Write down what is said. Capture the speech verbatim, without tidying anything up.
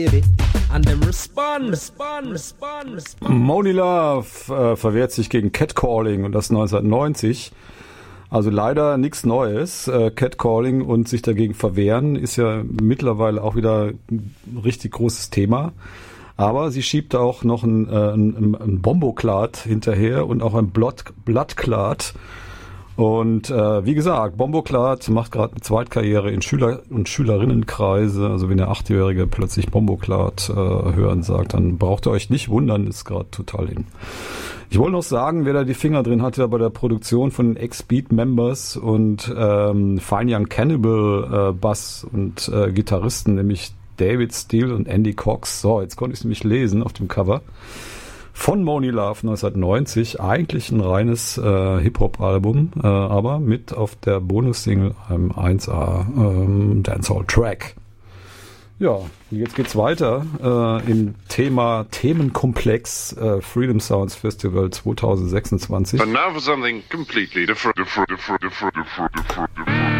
And them respond, respond, respond, respond. Monie Love äh, verwehrt sich gegen Catcalling und das neunzehnhundertneunzig. Also leider nichts Neues. Äh, Catcalling und sich dagegen verwehren ist ja mittlerweile auch wieder ein richtig großes Thema. Aber sie schiebt auch noch ein, äh, ein, ein Bomboclat hinterher und auch ein Blood, Bloodclat. Und äh, wie gesagt, Bomboclat macht gerade eine Zweitkarriere in Schüler- und Schülerinnenkreise. Also wenn der Achtjährige plötzlich Bomboclat äh, hören sagt, dann braucht ihr euch nicht wundern, ist gerade total hin. Ich wollte noch sagen, wer da die Finger drin hatte bei der Produktion von X-Beat-Members und ähm, Fine Young Cannibal äh, Bass und äh, Gitarristen, nämlich David Steele und Andy Cox. So, jetzt konnte ich es nämlich lesen auf dem Cover. Von Monie Love neunzehnhundertneunzig, eigentlich ein reines äh, Hip-Hop-Album, äh, aber mit auf der Bonus-Single einem eins A ähm, Dancehall-Track. Ja, jetzt geht's weiter äh, im Thema Themenkomplex äh, Freedom Sounds Festival zwanzig sechsundzwanzig. And now for something completely different, different, different, different, different, different.